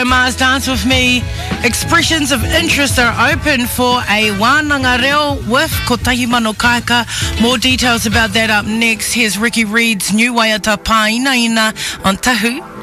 So Mars, dance with me. Expressions of interest are open for a wānanga reo with Kotahi Mano Kaika. More details about that up next. Here's Ricky Reed's new waiata Pāina Ina on Tahu.